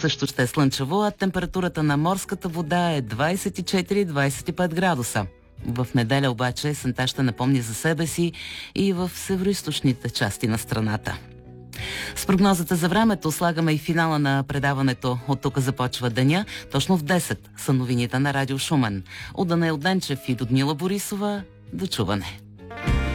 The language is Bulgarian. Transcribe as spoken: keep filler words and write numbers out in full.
също ще е слънчево, а температурата на морската вода е двайсет и четири до двайсет и пет градуса. В неделя обаче есента ще напомни за себе си и в североизточните части на страната. С прогнозата за времето слагаме и финала на предаването "От тук започва деня". Точно в десет са новините на Радио Шумен. От Данаил Денчев и Людмила Борисова. До чуване!